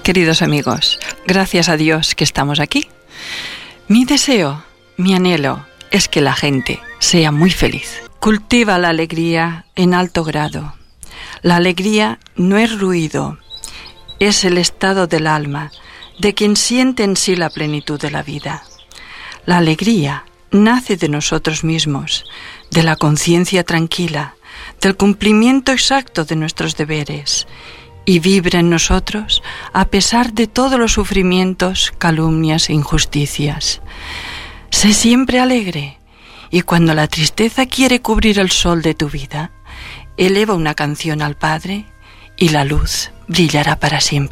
Queridos amigos, gracias a Dios que estamos aquí. Mi deseo, mi anhelo es que la gente sea muy feliz. Cultiva la alegría en alto grado. La alegría no es ruido, es el estado del alma, de quien siente en sí la plenitud de la vida. La alegría nace de nosotros mismos, de la conciencia tranquila, del cumplimiento exacto de nuestros deberes, y vibra en nosotros a pesar de todos los sufrimientos, calumnias e injusticias. Sé siempre alegre, y cuando la tristeza quiere cubrir el sol de tu vida, eleva una canción al Padre y la luz brillará para siempre.